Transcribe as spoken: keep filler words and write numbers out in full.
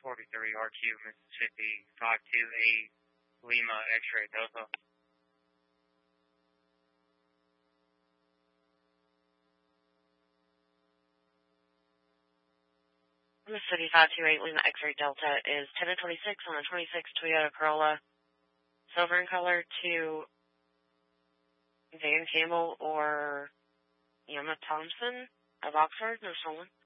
forty-three R Q, Mississippi, five two eight Lima X-ray Delta. Mississippi five two eight Lima X-ray Delta is ten to twenty-six on a twenty-six Toyota Corolla, silver in color, to Van Campbell or Emma Thompson of Oxford. No stolen.